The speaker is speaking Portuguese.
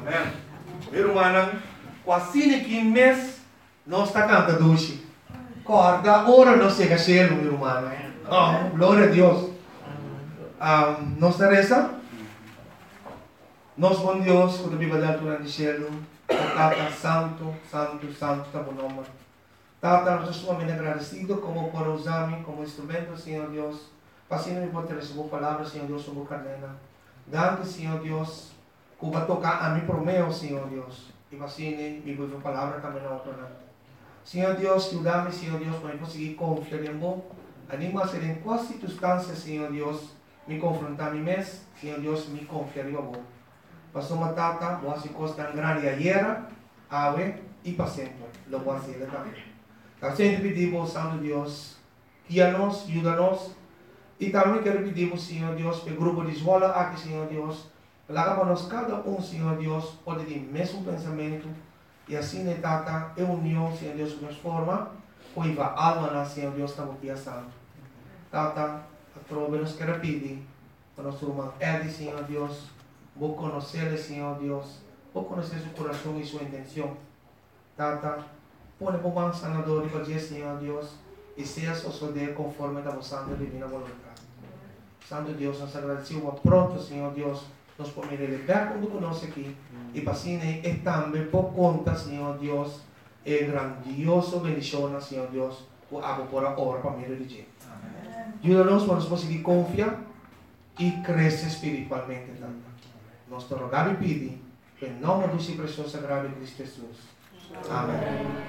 Amém. Meu irmão, quase que mês nós está cantando doce. Corda, ora não chega cheio, meu irmão. Oh, glória a Deus. Nós está reza? Nós, bom Deus, quando a Bíblia da altura de céu, Tata, santo, santo, santo, está bom nome. Tata, nós estamos muito agradecidos como por usar-me como instrumento, Senhor Deus. Passando me pode receber palavras, Senhor Deus, sobre a cadena. Dando, Senhor Deus, que vai tocar a mim por meu, Senhor Deus. E assim, me vou palavra também na outra. Senhor Deus, ajuda-me, Senhor Deus, para eu conseguir confiar em você. Anima a ser em quais circunstâncias, Senhor Deus, me confrontar a mim mesmo, Senhor Deus, me confiar em você. Passou uma tata, boa se costa grande ayer, ave e para sempre. Lo voy a hacer também. Então, sempre pedimos, Santo Deus, guia-nos, ajuda-nos. E também quero pedir, Senhor Deus, para o grupo de escola aqui, Senhor Deus, para nós cada Senhor Deus, pode ter o mesmo pensamento. E assim, tata, é união, Senhor Deus, de forma, pois a alma, Senhor Deus, está muito santo. Tata, a trova nos quer pedir, para nosso irmão Edi, Senhor Deus, vou conhecer, Senhor Deus, vou conhecer seu coração e sua intenção. Tata, põe por mão sanador para dizer, Senhor Deus, e seja suceder conforme a vossa divina vontade. Santo Deus, nós agradecemos pronto, Senhor Deus, nós podemos liberar quando conosco aqui. E para assim, é também por conta, Senhor Deus, é grandioso bendição, Senhor Deus, o abo por a hora para me dirigir. Ajuda-nos para nós conseguir confiar e crescer espiritualmente também. Nós te rogamos e pedimos, em nome do seu precioso sagrado Cristo Jesus. Amém.